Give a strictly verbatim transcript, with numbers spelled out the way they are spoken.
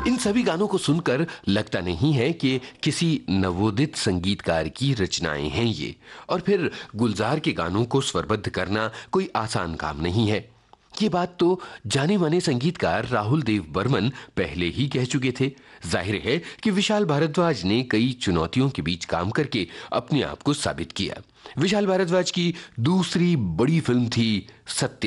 इन सभी गानों को सुनकर लगता नहीं है कि किसी नवोदित संगीतकार की रचनाएं हैं ये। और फिर गुलजार के गानों को स्वरबद्ध करना कोई आसान काम नहीं है। ये बात तो जाने माने संगीतकार राहुल देव बर्मन पहले ही कह चुके थे। जाहिर है कि विशाल भारद्वाज ने कई चुनौतियों के बीच काम करके अपने आप को साबित किया। विशाल भारद्वाज की दूसरी बड़ी फिल्म थी सत्या।